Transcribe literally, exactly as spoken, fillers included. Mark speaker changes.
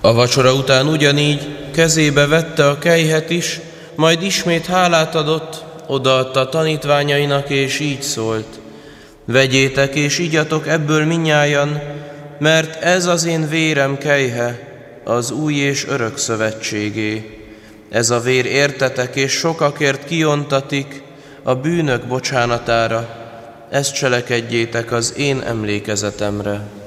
Speaker 1: A vacsora után ugyanígy kezébe vette a kelyhet is, majd ismét hálát adott, odaadta a tanítványainak, és így szólt: vegyétek és igyatok ebből minnyájan, mert ez az én vérem kelyhe, az új és örök szövetségé. Ez a vér értetek és sokakért kiontatik a bűnök bocsánatára. Ezt cselekedjétek az én emlékezetemre.